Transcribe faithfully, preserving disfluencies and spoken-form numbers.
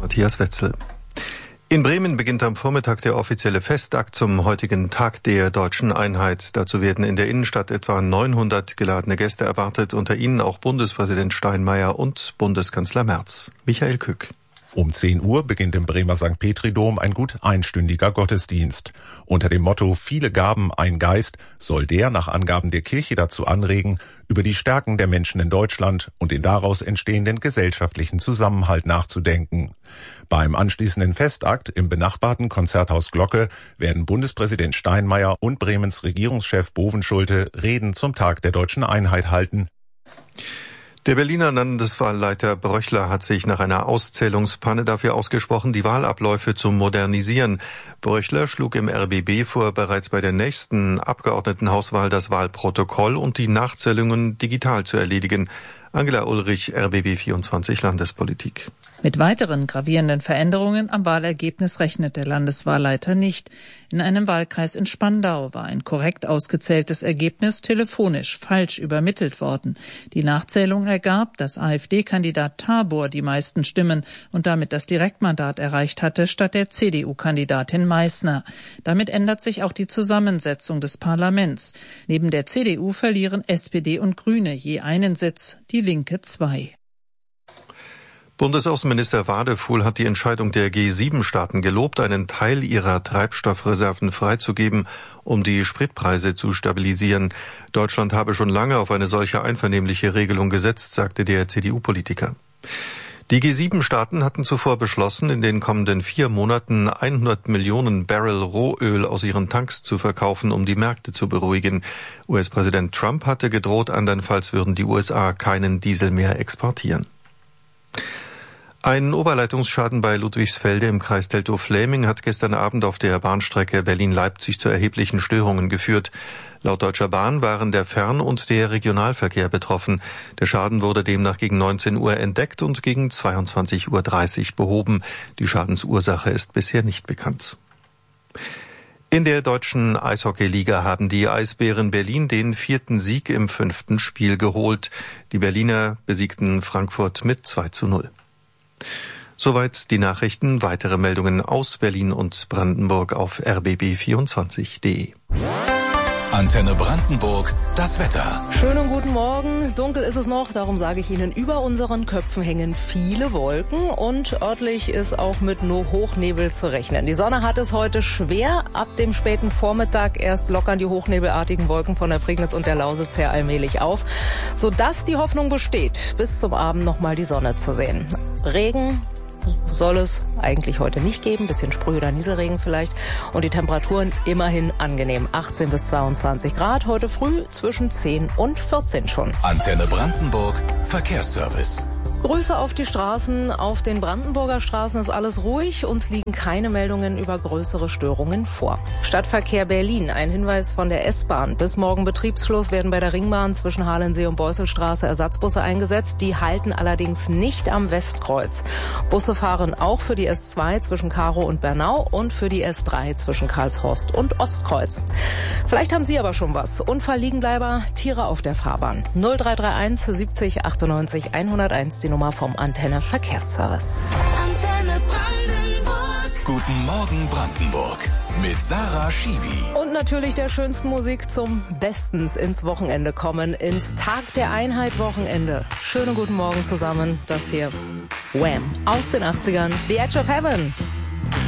Matthias Wetzel. In Bremen beginnt am Vormittag der offizielle Festakt zum heutigen Tag der Deutschen Einheit. Dazu werden in der Innenstadt etwa neunhundert geladene Gäste erwartet, unter ihnen auch Bundespräsident Steinmeier und Bundeskanzler Merz. Michael Kück. Um zehn Uhr beginnt im Bremer Sankt Petri-Dom ein gut einstündiger Gottesdienst. Unter dem Motto »Viele Gaben, ein Geist« soll der nach Angaben der Kirche dazu anregen, über die Stärken der Menschen in Deutschland und den daraus entstehenden gesellschaftlichen Zusammenhalt nachzudenken. Beim anschließenden Festakt im benachbarten Konzerthaus Glocke werden Bundespräsident Steinmeier und Bremens Regierungschef Bovenschulte Reden zum Tag der Deutschen Einheit halten. Der Berliner Landeswahlleiter Bröchler hat sich nach einer Auszählungspanne dafür ausgesprochen, die Wahlabläufe zu modernisieren. Bröchler schlug im R B B vor, bereits bei der nächsten Abgeordnetenhauswahl das Wahlprotokoll und die Nachzählungen digital zu erledigen. Angela Ulrich, R B B vierundzwanzig Landespolitik. Mit weiteren gravierenden Veränderungen am Wahlergebnis rechnet der Landeswahlleiter nicht. In einem Wahlkreis in Spandau war ein korrekt ausgezähltes Ergebnis telefonisch falsch übermittelt worden. Die Nachzählung ergab, dass AfD-Kandidat Tabor die meisten Stimmen und damit das Direktmandat erreicht hatte, statt der C D U-Kandidatin Meissner. Damit ändert sich auch die Zusammensetzung des Parlaments. Neben der C D U verlieren S P D und Grüne je einen Sitz, die Linke zwei. Bundesaußenminister Wadefuhl hat die Entscheidung der G sieben Staaten gelobt, einen Teil ihrer Treibstoffreserven freizugeben, um die Spritpreise zu stabilisieren. Deutschland habe schon lange auf eine solche einvernehmliche Regelung gesetzt, sagte der C D U-Politiker. Die G sieben Staaten hatten zuvor beschlossen, in den kommenden vier Monaten hundert Millionen Barrel Rohöl aus ihren Tanks zu verkaufen, um die Märkte zu beruhigen. U S-Präsident Trump hatte gedroht, andernfalls würden die U S A keinen Diesel mehr exportieren. Ein Oberleitungsschaden bei Ludwigsfelde im Kreis Teltow-Fläming hat gestern Abend auf der Bahnstrecke Berlin-Leipzig zu erheblichen Störungen geführt. Laut Deutscher Bahn waren der Fern- und der Regionalverkehr betroffen. Der Schaden wurde demnach gegen neunzehn Uhr entdeckt und gegen zweiundzwanzig Uhr dreißig behoben. Die Schadensursache ist bisher nicht bekannt. In der deutschen Eishockeyliga haben die Eisbären Berlin den vierten Sieg im fünften Spiel geholt. Die Berliner besiegten Frankfurt mit zwei zu null. Soweit die Nachrichten. Weitere Meldungen aus Berlin und Brandenburg auf r b b vierundzwanzig punkt d e. Antenne Brandenburg, das Wetter. Schönen guten Morgen. Dunkel ist es noch, darum sage ich Ihnen, über unseren Köpfen hängen viele Wolken und örtlich ist auch mit nur Hochnebel zu rechnen. Die Sonne hat es heute schwer. Ab dem späten Vormittag erst lockern die hochnebelartigen Wolken von der Prignitz und der Lausitz her allmählich auf, sodass die Hoffnung besteht, bis zum Abend nochmal die Sonne zu sehen. Regen soll es eigentlich heute nicht geben, bisschen Sprüh- oder Nieselregen vielleicht. Und die Temperaturen immerhin angenehm, achtzehn bis zweiundzwanzig Grad. Heute früh zwischen zehn und vierzehn schon. Antenne Brandenburg, Verkehrsservice. Grüße auf die Straßen. Auf den Brandenburger Straßen ist alles ruhig. Uns liegen keine Meldungen über größere Störungen vor. Stadtverkehr Berlin. Ein Hinweis von der S-Bahn. Bis morgen Betriebsschluss werden bei der Ringbahn zwischen Halensee und Beusselstraße Ersatzbusse eingesetzt. Die halten allerdings nicht am Westkreuz. Busse fahren auch für die S zwei zwischen Karow und Bernau und für die S drei zwischen Karlshorst und Ostkreuz. Vielleicht haben Sie aber schon was. Unfallliegenbleiber, Tiere auf der Fahrbahn. null drei drei eins siebzig achtundneunzig hunderteins, die Nummer vom Antenne Verkehrsservice. Antenne Brandenburg. Guten Morgen Brandenburg mit Sarah Schiwi. Und natürlich der schönsten Musik zum bestens ins Wochenende kommen, ins Tag der Einheit Wochenende. Schönen guten Morgen zusammen. Das hier Wham aus den achtzigern, The Edge of Heaven.